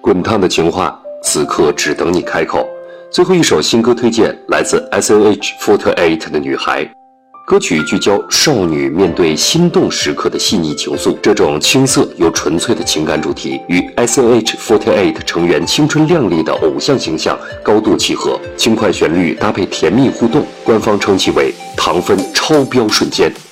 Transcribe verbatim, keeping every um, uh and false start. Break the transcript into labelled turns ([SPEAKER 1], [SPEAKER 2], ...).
[SPEAKER 1] 滚烫的情话，此刻只等你开口。最后一首新歌推荐来自 S N H 四十八 的女孩。歌曲聚焦少女面对心动时刻的细腻情愫，这种青涩又纯粹的情感主题与 S N H 四十八 成员青春靓丽的偶像形象高度契合，轻快旋律搭配甜蜜互动，官方称其为糖分超标瞬间。